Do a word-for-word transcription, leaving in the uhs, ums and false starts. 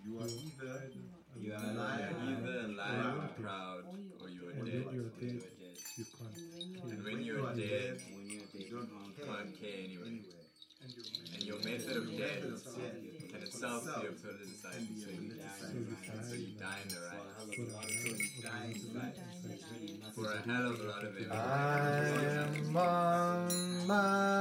You are either You are either alive and proud, or you are Or dead. you are dead. dead. You can't And kill. when you are dead, When you're dead, you you don't can't can't care anyway. anywhere. And your method of death Method of death can itself be a politicized, so you, politicized. so you die in the for a right. hell of a lot of things. Die in life. There's really nothing For a to hell of a lot of I am on my